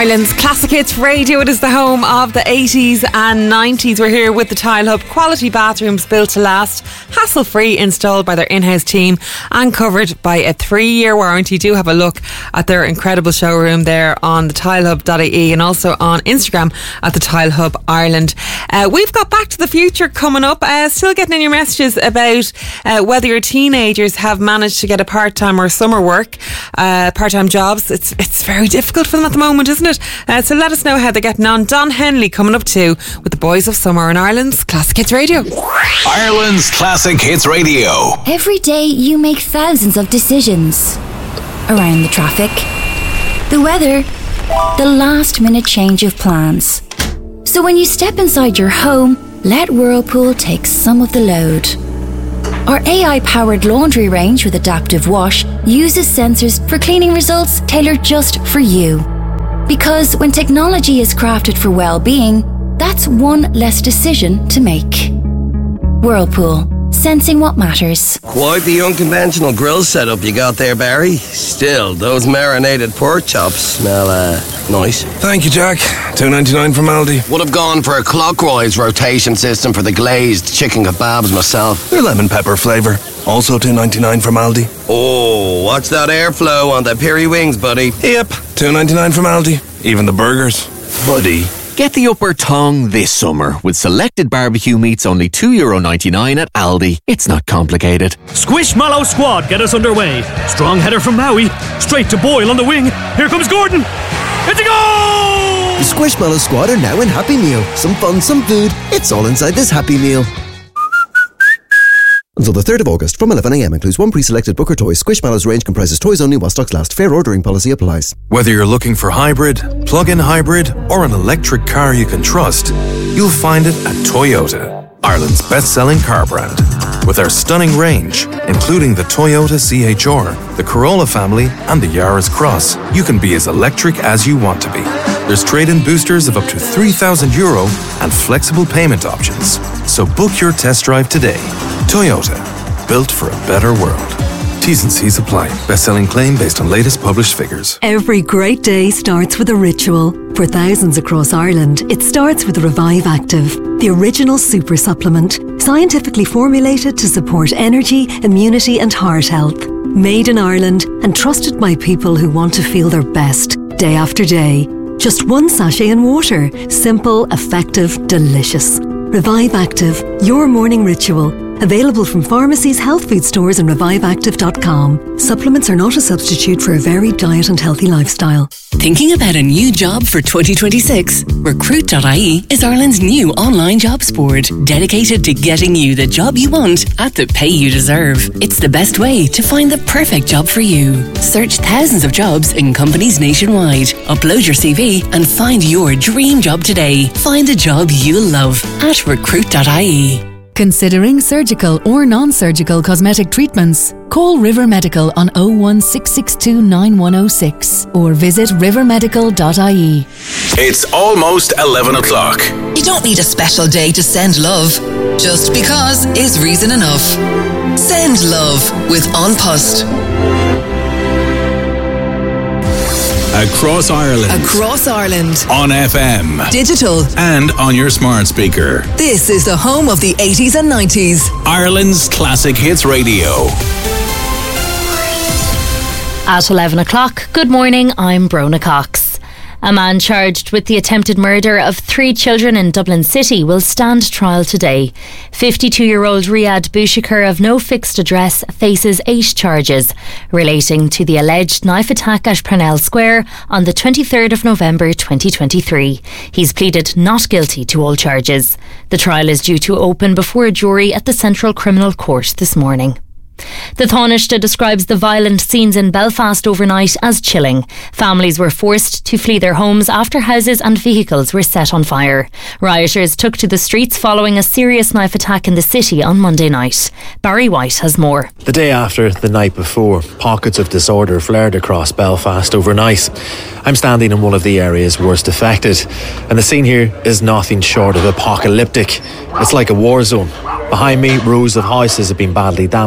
Ireland's Classic Hits Radio. It is the home of the 80s and 90s. We're here with the Tile Hub. Quality bathrooms built to last, hassle-free, installed by their in-house team and covered by a 3-year warranty. Do have a look at their incredible showroom there on the tilehub.ie and also on Instagram at the Tile Hub Ireland. We've got Back to the Future coming up. Still getting in your messages about whether your teenagers have managed to get a part-time or summer work, part-time jobs. It's very difficult for them at the moment, isn't it? So let us know how they're getting on. Don Henley coming up too with the Boys of Summer on Ireland's Classic Hits Radio. Ireland's Classic Hits Radio. Every day you make thousands of decisions around the traffic, the weather, the last minute change of plans. So when you step inside your home, let Whirlpool take some of the load. Our AI-powered laundry range with adaptive wash uses sensors for cleaning results tailored just for you. Because when technology is crafted for well-being, that's one less decision to make. Whirlpool, sensing what matters. Quite the unconventional grill setup you got there, Barry. Still, those marinated pork chops smell nice. Thank you, Jack. $2.99 from Aldi. Would have gone for a clockwise rotation system for the glazed chicken kebabs myself. They're lemon pepper flavour. Also $2.99 from Aldi. Oh, watch that airflow on the peri wings, buddy. Yep, $2.99 from Aldi. Even the burgers. Buddy. Get the upper tongue this summer with selected barbecue meats only €2.99 at Aldi. It's not complicated. Squishmallow squad get us underway. Strong header from Maui. Straight to Boyle on the wing. Here comes Gordon. It's a goal! The Squishmallow squad are now in Happy Meal. Some fun, some food. It's all inside this Happy Meal. Until the 3rd of August from 11am includes one pre-selected Booker toy. Squishmallow's range comprises toys only while stocks last. Fair ordering policy applies. Whether you're looking for hybrid, plug-in hybrid, or an electric car you can trust, you'll find it at Toyota, Ireland's best-selling car brand. With our stunning range, including the Toyota CHR, the Corolla family, and the Yaris Cross, you can be as electric as you want to be. There's trade-in boosters of up to €3,000 and flexible payment options. So book your test drive today. Toyota, built for a better world. T's and C's apply. Best-selling claim based on latest published figures. Every great day starts with a ritual. For thousands across Ireland, it starts with Revive Active, the original super supplement, scientifically formulated to support energy, immunity and heart health. Made in Ireland and trusted by people who want to feel their best day after day. Just one sachet in water. Simple, effective, delicious. Revive Active, your morning ritual. Available from pharmacies, health food stores and reviveactive.com. Supplements are not a substitute for a varied diet and healthy lifestyle. Thinking about a new job for 2026? Recruit.ie is Ireland's new online jobs board, dedicated to getting you the job you want at the pay you deserve. It's the best way to find the perfect job for you. Search thousands of jobs in companies nationwide. Upload your CV and find your dream job today. Find a job you'll love at recruit.ie. Considering surgical or non-surgical cosmetic treatments? Call River Medical on 01662 9106 or visit rivermedical.ie. It's almost 11 o'clock. You don't need a special day to send love. Just because is reason enough. Send love with An Post. Across Ireland. Across Ireland. On FM. Digital. And on your smart speaker. This is the home of the 80s and 90s. Ireland's Classic Hits Radio. At 11 o'clock, good morning, I'm Brona Cox. A man charged with the attempted murder of 3 children in Dublin City will stand trial today. 52-year-old Riyad Bouchikar of no fixed address faces 8 charges relating to the alleged knife attack at Parnell Square on the 23rd of November 2023. He's pleaded not guilty to all charges. The trial is due to open before a jury at the Central Criminal Court this morning. The Taoiseach describes the violent scenes in Belfast overnight as chilling. Families were forced to flee their homes after houses and vehicles were set on fire. Rioters took to the streets following a serious knife attack in the city on Monday night. Barry White has more. The day after the night before, pockets of disorder flared across Belfast overnight. I'm standing in one of the areas worst affected, and the scene here is nothing short of apocalyptic. It's like a war zone. Behind me, rows of houses have been badly damaged by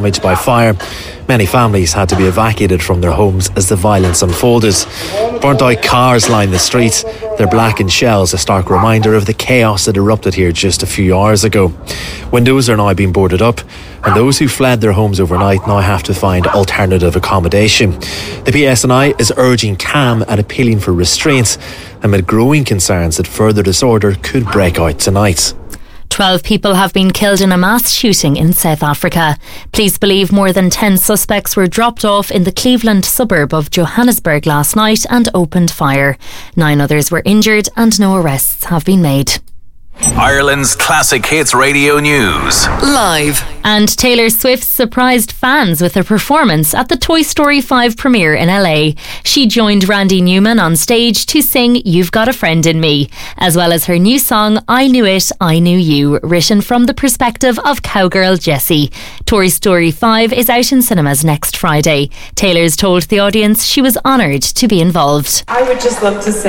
fire. Many families had to be evacuated from their homes as the violence unfolded. Burnt out cars line the streets, their blackened shells a stark reminder of the chaos that erupted here just a few hours ago. Windows are now being boarded up, and those who fled their homes overnight now have to find alternative accommodation. The PSNI is urging calm and appealing for restraint amid growing concerns that further disorder could break out tonight. 12 people have been killed in a mass shooting in South Africa. Police believe more than 10 suspects were dropped off in the Cleveland suburb of Johannesburg last night and opened fire. 9 others were injured and no arrests have been made. Ireland's Classic Hits Radio News. Live. And Taylor Swift surprised fans with a performance at the Toy Story 5 premiere in LA. She joined Randy Newman on stage to sing You've Got a Friend in Me, as well as her new song I Knew It, I Knew You, written from the perspective of cowgirl Jessie. Toy Story 5 is out in cinemas next Friday. Taylor's told the audience she was honoured to be involved. I would just love to say